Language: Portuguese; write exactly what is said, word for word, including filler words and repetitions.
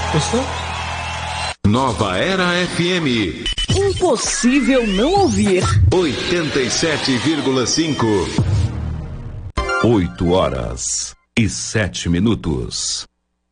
Gostou? Nova Era F M. Impossível não ouvir. oitenta e sete vírgula cinco. Oito horas e sete minutos.